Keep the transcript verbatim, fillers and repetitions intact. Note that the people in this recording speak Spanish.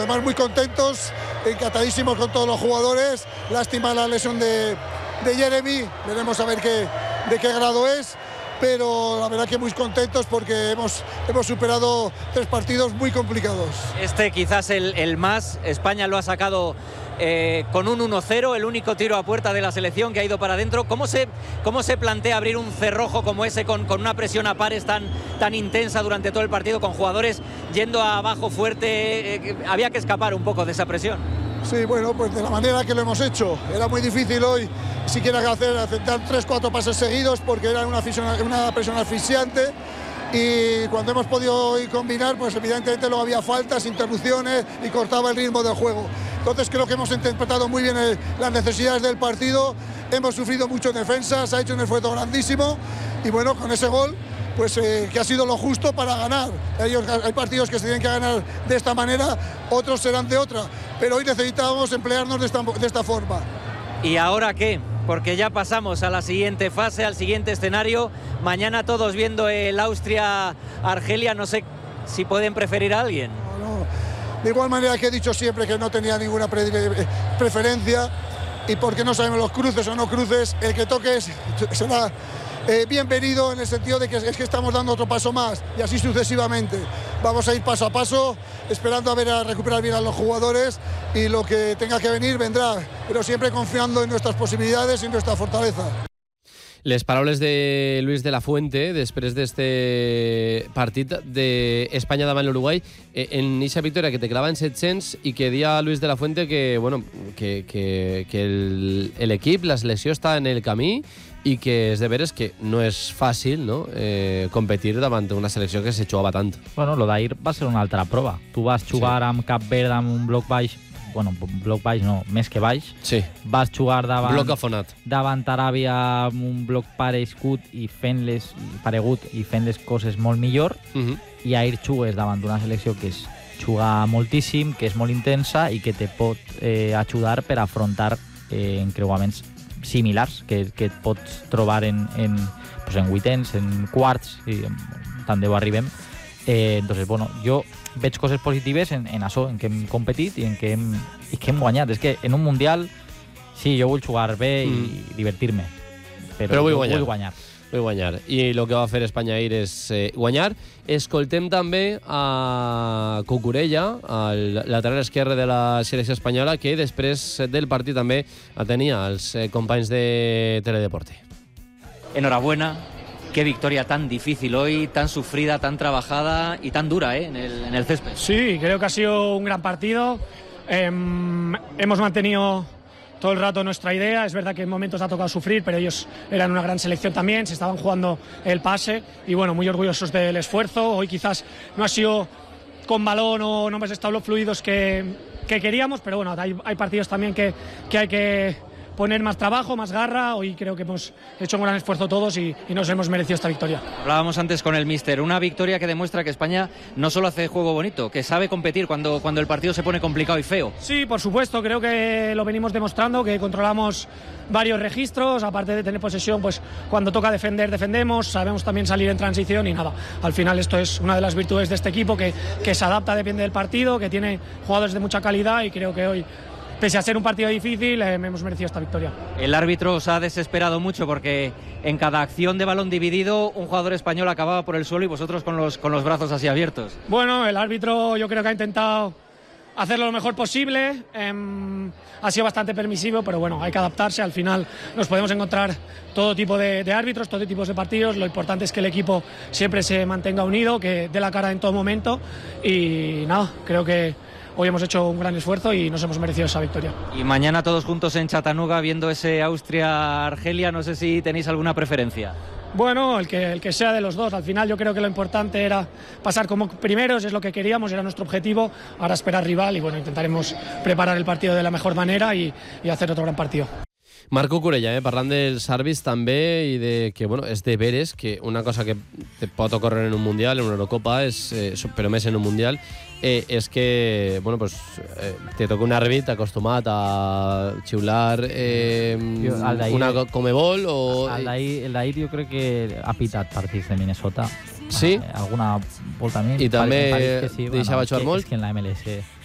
demás muy contentos, encantadísimos con todos los jugadores. Lástima la lesión de, de Jeremy, veremos a ver qué, de qué grado es, pero la verdad que muy contentos porque hemos, hemos superado tres partidos muy complicados. Este quizás el, el más, España lo ha sacado eh, con un uno cero, el único tiro a puerta de la selección que ha ido para adentro. ¿Cómo se, cómo se plantea abrir un cerrojo como ese con, con una presión a pares tan, tan intensa durante todo el partido, con jugadores yendo abajo fuerte? Eh, había que escapar un poco de esa presión. Sí, bueno, pues de la manera que lo hemos hecho. Era muy difícil hoy siquiera hacer, aceptar tres, cuatro pases seguidos porque era una, una presión asfixiante, y cuando hemos podido combinar, pues evidentemente luego había faltas, interrupciones y cortaba el ritmo del juego. Entonces creo que hemos interpretado muy bien el, las necesidades del partido, hemos sufrido mucho en defensa, se ha hecho un esfuerzo grandísimo y bueno, con ese gol pues eh, que ha sido lo justo para ganar. Ellos, hay partidos que se tienen que ganar de esta manera, otros serán de otra, pero hoy necesitábamos emplearnos de esta, de esta forma. ¿Y ahora qué? Porque ya pasamos a la siguiente fase, al siguiente escenario. Mañana todos viendo el Austria-Argelia, no sé si pueden preferir a alguien. No, no. De igual manera que he dicho siempre que no tenía ninguna pre preferencia, y porque no sabemos los cruces o no cruces, el que toque será Eh, bienvenido, en el sentido de que es que estamos dando otro paso más y así sucesivamente. Vamos a ir paso a paso, esperando a ver a recuperar bien a los jugadores, y lo que tenga que venir vendrá, pero siempre confiando en nuestras posibilidades y en nuestra fortaleza. Les paraules de Luis de la Fuente després d'este partit d'Espanya davant l'Uruguai, eh, en eixa victòria que te clava en set-cents, i que dia Luis de la Fuente que, bueno, que, que, que l'equip, la selecció està en el camí, i que és de veres que no és fàcil, no?, eh, competir davant d'una selecció que se jugava tant. Bueno, lo d'ahir va ser una altra prova. Tu vas jugar sí. amb Cap Verd amb un bloc baix, bueno, bloc baix no, més que baix. Sí. Vas jugar davant, bloc afonat. davant Aràbia amb un bloc paregut i fent-les paregut i fent les coses molt millor, uh -huh. i ahir jugues davant d'una selecció que és juga moltíssim, que és molt intensa i que te pot eh, ajudar per afrontar eh, encreuaments similars que, que et pots trobar en, en, pues en vuitens, en quarts, i tant de bo arribem. Eh, entonces, bueno, jo veig coses positives en, en això, en què hem competit i en què hem, i que hem guanyat. És que en un Mundial, sí, jo vull jugar bé mm. i divertir-me, però, però vull, vull guanyar. vull guanyar. Vull guanyar. I el que va fer Espanya ahir és eh, guanyar. Escoltem també a Cucurella, el lateral esquerre de la selecció espanyola, que després del partit també atenia els eh, companys de Teledeporte. Enhorabuena. Qué victoria tan difícil hoy, tan sufrida, tan trabajada y tan dura, ¿eh?, en el, en el césped. Sí, creo que ha sido un gran partido. Eh, hemos mantenido todo el rato nuestra idea. Es verdad que en momentos ha tocado sufrir, pero ellos eran una gran selección también, se estaban jugando el pase y bueno, muy orgullosos del esfuerzo. Hoy quizás no ha sido con balón o no hemos estado los fluidos que, que queríamos, pero bueno, hay, hay partidos también que, que hay que poner más trabajo, más garra. Hoy creo que hemos hecho un gran esfuerzo todos y, y nos hemos merecido esta victoria. Hablábamos antes con el míster, una victoria que demuestra que España no solo hace juego bonito, que sabe competir cuando, cuando el partido se pone complicado y feo. Sí, por supuesto, creo que lo venimos demostrando, que controlamos varios registros, aparte de tener posesión, pues cuando toca defender, defendemos, sabemos también salir en transición y nada, al final esto es una de las virtudes de este equipo, que, que se adapta, depende del partido, que tiene jugadores de mucha calidad y creo que hoy, pese a ser un partido difícil, eh, hemos merecido esta victoria. El árbitro os ha desesperado mucho porque en cada acción de balón dividido un jugador español acababa por el suelo y vosotros con los, con los brazos así abiertos. Bueno, el árbitro yo creo que ha intentado hacerlo lo mejor posible, eh, ha sido bastante permisivo, pero bueno, hay que adaptarse. Al final nos podemos encontrar todo tipo de, de árbitros, todo tipo de partidos. Lo importante es que el equipo siempre se mantenga unido, que dé la cara en todo momento y nada, creo que hoy hemos hecho un gran esfuerzo y nos hemos merecido esa victoria. Y mañana todos juntos en Chattanooga viendo ese Austria-Argelia, no sé si tenéis alguna preferencia. Bueno, el que, el que sea de los dos. Al final yo creo que lo importante era pasar como primeros, es lo que queríamos, era nuestro objetivo. Ahora esperar rival y bueno, intentaremos preparar el partido de la mejor manera y, y hacer otro gran partido. Marc Cucurella, eh, parlant dels àrbits també i de que, bueno, és de veres que una cosa que te pot ocórrer en un Mundial, en una Eurocopa, és, eh, però més en un Mundial, eh, és que, bueno, pues, eh, te toca un àrbit acostumat a xiular eh, jo, una Comebol o... El d'ahir jo crec que ha pitat partits de Minnesota. Sí? Eh, alguna volta més. I també sí, deixava bueno, jugar molt? És que en la M L S